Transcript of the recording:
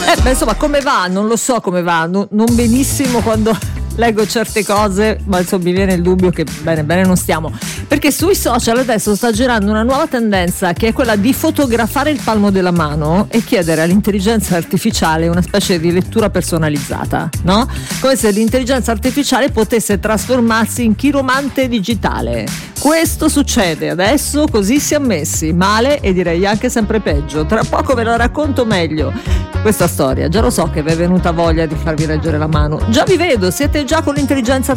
Beh, insomma, come va? Non lo so come va, non benissimo quando leggo certe cose, ma insomma mi viene il dubbio che bene non stiamo, perché sui social adesso sta girando una nuova tendenza che è quella di fotografare il palmo della mano e chiedere all'intelligenza artificiale una specie di lettura personalizzata, no? Come se l'intelligenza artificiale potesse trasformarsi in chiromante digitale. Questo succede adesso, così si è messi male e direi anche sempre peggio. Tra poco ve la racconto meglio questa storia. Già lo so che vi è venuta voglia di farvi leggere la mano, già vi vedo, siete già con l'intelligenza